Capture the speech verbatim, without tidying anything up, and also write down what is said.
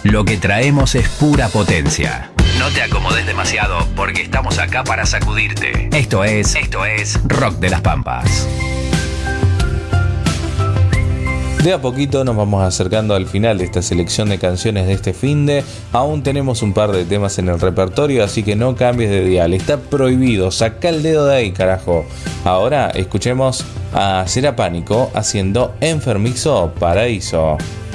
Lo que traemos es pura potencia. No te acomodes demasiado porque estamos acá para sacudirte. Esto es, esto es Rock de las Pampas. De a poquito nos vamos acercando al final de esta selección de canciones de este finde. Aún tenemos un par de temas en el repertorio, así que no cambies de dial. Está prohibido, saca el dedo de ahí, carajo. Ahora escuchemos a Serapánico haciendo Enfermizo Paraíso.